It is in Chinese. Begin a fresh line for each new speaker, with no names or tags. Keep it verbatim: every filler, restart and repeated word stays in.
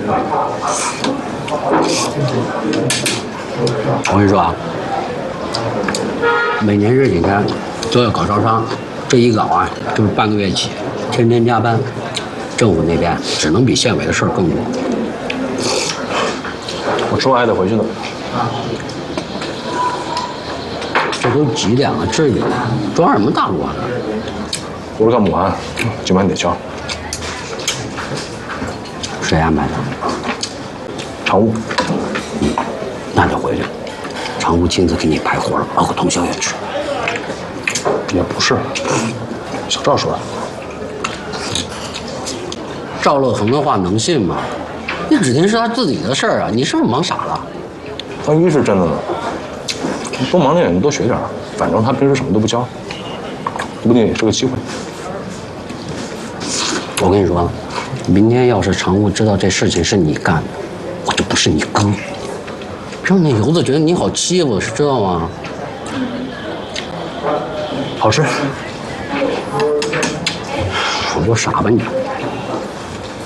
我跟你说啊，每年这几天都要搞招商，这一搞啊，就是半个月起，天天加班。政府那边只能比县委的事儿更多。
我之后还得回去呢。
这都几点了？至于吗？装什么大锅呢？
我是干母案，今晚得交。
谁安排的？
常务。
嗯，那就回去。常务亲自给你排活了，包括通宵也吃。
也不是，小赵说的。
赵乐恒的话能信吗？那指定是他自己的事儿啊！你是不是忙傻了？
万一是真的呢？多忙点，你多学点，反正他平时什么都不教，说不定也是个机会。
我跟你说，明天要是常务知道这事情是你干的，我就不是你哥，让那游子觉得你好欺负，是知道吗？
好吃。
我就傻吧你。